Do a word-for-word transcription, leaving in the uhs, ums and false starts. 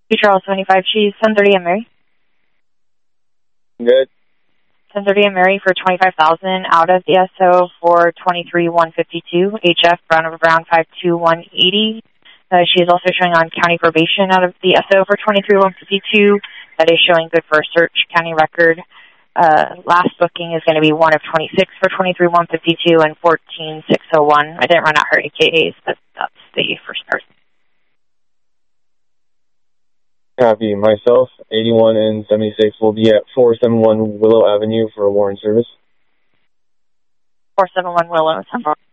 Two Charles twenty-five, she's ten thirty and Mary. Good. ten thirty and Mary for twenty-five thousand out of the S O for twenty-three one fifty-two, H F Brown over Brown five two one eighty. Uh, she is also showing on county probation out of the S O for twenty-three one fifty-two. That is showing good for a search county record. Uh, last booking is going to be one of twenty-six for twenty-three one fifty-two and fourteen six oh one. I didn't run out her A K As, but that's the first person. Copy. Myself, eighty-one and seventy-six will be at four seventy-one Willow Avenue for a warrant service. four seventy-one Willow.